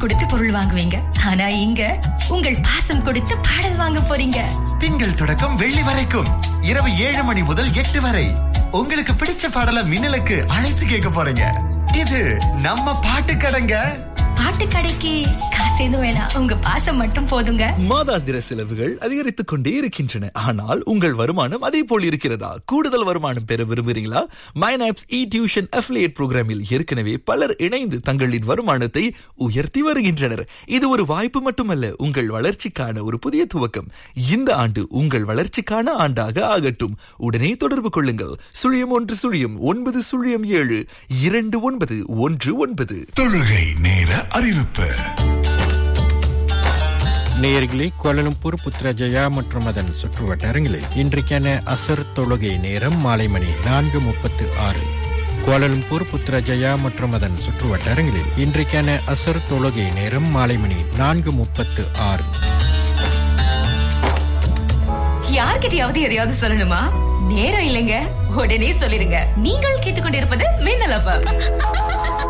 கொடுத்து பொருள் வாங்குவீங்க. ஆனா இங்க உங்கள் பாசம் கொடுத்து பாடல் வாங்க போறீங்க. திங்கள் தொடக்கம் வெள்ளி வரைக்கும் இரவு 7 மணி முதல் 8 வரை உங்களுக்கு பிடிச்ச பாடலை மின்னலுக்கு அழைத்து கேட்க போறீங்க. இது நம்ம பாட்டு கடைங்க. பாட்டு கடைக்கு காசு எதுவும் வேணாம், உங்க பாசம் மட்டும் போதுங்க. மாதாந்திர செலவுகள் அதிகரித்துக் கொண்டே இருக்கின்றன. ஆனால் உங்கள் வருமானம் அதே போல் இருக்கிறதா? கூடுதல் வருமானம் பெற விரும்புகிறீங்களா? மைனாப்ஸ் டியூஷன் அஃபிலியேட் புரோகிராமில் ஏற்கனவே பலர் இணைந்து தங்களின் வருமானத்தை உயர்த்தி வருகின்றனர். இது ஒரு வாய்ப்பு மட்டுமல்ல, உங்கள் வளர்ச்சிக்கான ஒரு புதிய துவக்கம். இந்த ஆண்டு உங்கள் வளர்ச்சிக்கான ஆண்டாக ஆகட்டும். உடனே தொடர்பு கொள்ளுங்கள். 0109272919. தொழுகை நேர அறிவிப்பு. நேயர்களே, கோலாலம்பூர், புத்ரஜயா மற்றும் அதன் சுற்றுவட்டாரங்களில் இன்றைக்கான அசர் தொழுகை நேரம் மாலை மணி 4:36. கோலாலம்பூர், புத்ரஜயா மற்றும் அதன் சுற்றுவட்டாரங்களில் இன்றைக்கான அசர் தொழுகை நேரம் மாலை மணி 4:36. யார்கிட்டயாவது எதையாவது சொல்லணுமா? நேரம் இல்லைங்க, உடனே சொல்லிருங்க. நீங்கள் கேட்டுக்கொண்டிருப்பது மின்னல் எஃப்எம்.